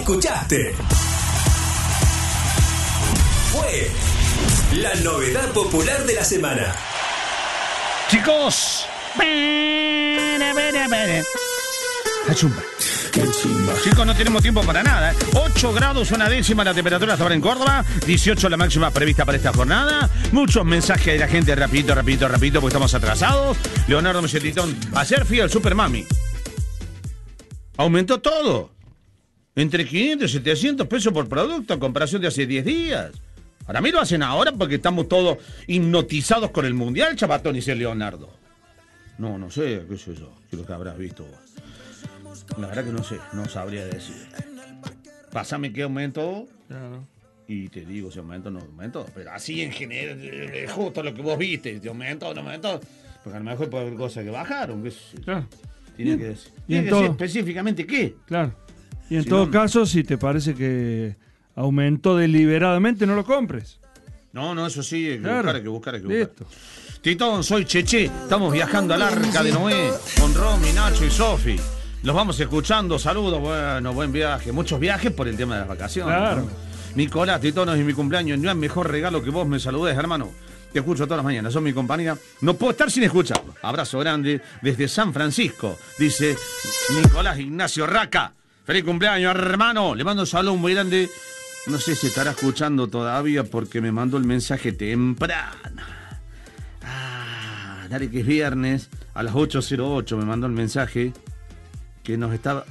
escuchaste. Fue la novedad popular de la semana. Chicos. Chicos, no tenemos tiempo para nada. 8 grados, una décima la temperatura hasta ahora en Córdoba. 18 la máxima prevista para esta jornada. Muchos mensajes de la gente, rapidito, porque estamos atrasados. Leonardo Titón, ayer fui al Super Mami. Aumentó todo. Entre 500 y 700 pesos por producto a comparación de hace 10 días. Para mí lo hacen ahora porque estamos todos hipnotizados con el Mundial, Chabatón, y Leonardo. No sé, qué sé yo, qué es lo que habrás visto vos. La verdad que no sé, no sabría decir. Pásame qué aumentó. Claro. Y te digo si aumento o no aumento. Pero así en general, es justo lo que vos viste. ¿De aumento o no aumento? Porque a lo mejor puede haber cosas que bajaron. Claro. Tiene que decir. Y en Tiene que todo, decir específicamente qué. Claro. Y en Si todo no, caso, si te parece que aumentó deliberadamente, no lo compres. No, eso sí, hay que Claro. buscar. Listo. Titón, soy Cheche. Estamos viajando al Arca de Noé con Romy, Nacho y Sofi. Los vamos escuchando. Saludos, bueno, buen viaje. Muchos viajes por el tema de las vacaciones. Claro. ¿No? Nicolás, Titón, es mi cumpleaños. No hay mejor regalo que vos me saludes, hermano. Te escucho todas las mañanas, son mi compañía. No puedo estar sin escucharlo. Abrazo grande desde San Francisco, dice Nicolás Ignacio Raca. Feliz cumpleaños, hermano. Le mando un saludo muy grande. No sé si estará escuchando todavía porque me mandó el mensaje temprano. Dale que es viernes, a las 8:08 me mandó el mensaje que nos estaba...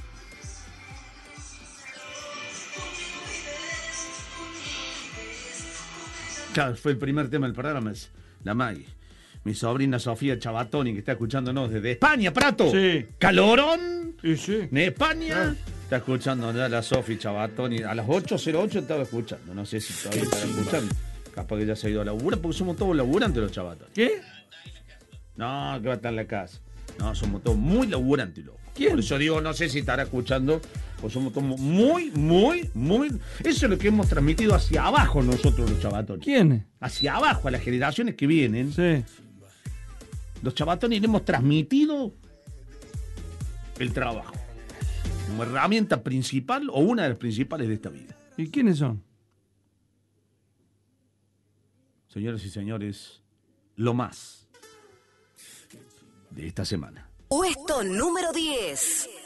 Claro, fue el primer tema del programa, es la Maggie. Mi sobrina Sofía Chabatoni, que está escuchándonos desde España, Prato. Sí. Calorón. Sí. En España. Claro. Está escuchando ya la Sofía Chabatoni. A las 8:08 estaba escuchando. No sé si todavía estará escuchando. Capaz que ya se ha ido a laburar, porque somos todos laburantes los Chabatoni. ¿Qué? No, que va a estar en la casa. No, somos todos muy laburantes, loco. ¿Quién? Por eso digo, no sé si estará escuchando, pues somos todos muy... Eso es lo que hemos transmitido hacia abajo nosotros los Chabatones. ¿Quién? Hacia abajo, a las generaciones que vienen. Sí. Los Chabatones le hemos transmitido el trabajo como herramienta principal o una de las principales de esta vida. ¿Y quiénes son? Señoras y señores, lo más de esta semana. Puesto número 10.